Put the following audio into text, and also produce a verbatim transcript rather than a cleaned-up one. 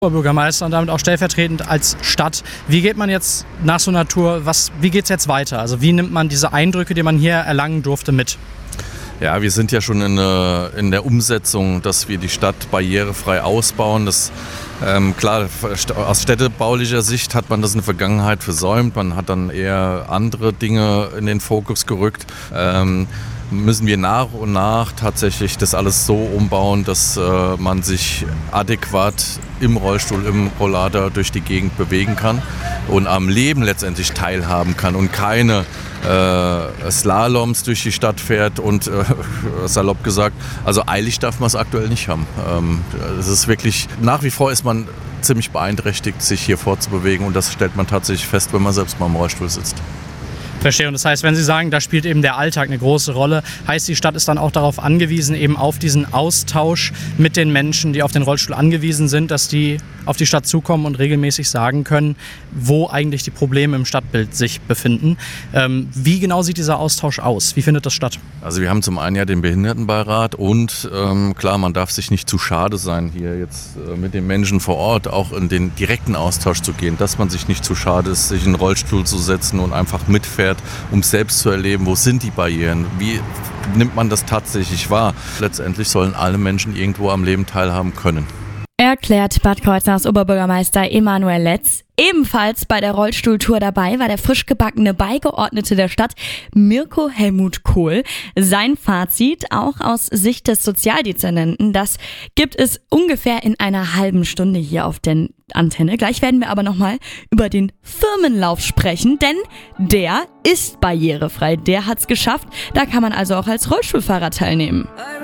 Oberbürgermeister und damit auch stellvertretend als Stadt. Wie geht man jetzt nach so einer Tour, was, wie geht es jetzt weiter? Also wie nimmt man diese Eindrücke, die man hier erlangen durfte, mit? Ja, wir sind ja schon in, äh, in der Umsetzung, dass wir die Stadt barrierefrei ausbauen. Das, ähm, klar, aus städtebaulicher Sicht hat man das in der Vergangenheit versäumt. Man hat dann eher andere Dinge in den Fokus gerückt. Ähm, müssen wir nach und nach tatsächlich das alles so umbauen, dass äh, man sich adäquat im Rollstuhl, im Rollator durch die Gegend bewegen kann und am Leben letztendlich teilhaben kann und keine äh, Slaloms durch die Stadt fährt und äh, salopp gesagt, also eilig darf man es aktuell nicht haben. Ähm, es ist wirklich, nach wie vor ist man ziemlich beeinträchtigt, sich hier fortzubewegen und das stellt man tatsächlich fest, wenn man selbst mal im Rollstuhl sitzt. Verstehe. Und das heißt, wenn Sie sagen, da spielt eben der Alltag eine große Rolle, heißt, die Stadt ist dann auch darauf angewiesen, eben auf diesen Austausch mit den Menschen, die auf den Rollstuhl angewiesen sind, dass die auf die Stadt zukommen und regelmäßig sagen können, wo eigentlich die Probleme im Stadtbild sich befinden. Ähm, wie genau sieht dieser Austausch aus? Wie findet das statt? Also wir haben zum einen ja den Behindertenbeirat und ähm, klar, man darf sich nicht zu schade sein, hier jetzt äh, mit den Menschen vor Ort auch in den direkten Austausch zu gehen, dass man sich nicht zu schade ist, sich in den Rollstuhl zu setzen und einfach mitfährt, um selbst zu erleben, wo sind die Barrieren, wie nimmt man das tatsächlich wahr. Letztendlich sollen alle Menschen irgendwo am Leben teilhaben können. Erklärt Bad Kreuznachs Oberbürgermeister Emanuel Letz. Ebenfalls bei der Rollstuhltour dabei war der frisch gebackene Beigeordnete der Stadt, Mirko Helmut Kohl. Sein Fazit, auch aus Sicht des Sozialdezernenten, das gibt es ungefähr in einer halben Stunde hier auf der Antenne. Gleich werden wir aber nochmal über den Firmenlauf sprechen, denn der ist barrierefrei. Der hat's geschafft. Da kann man also auch als Rollstuhlfahrer teilnehmen.